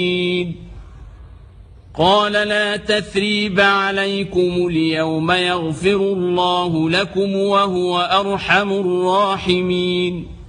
قال لا تثريب عليكم اليوم يغفر الله لكم وهو أرحم الراحمين